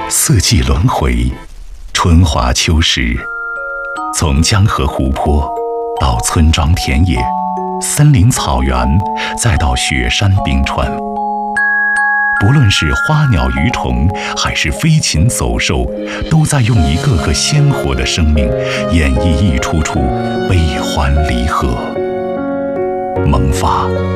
四季轮回，春华秋实，从江河湖泊到村庄田野、森林草原，再到雪山冰川，不论是花鸟鱼虫，还是飞禽走兽，都在用一个个鲜活的生命，演绎一出出悲欢离合。萌发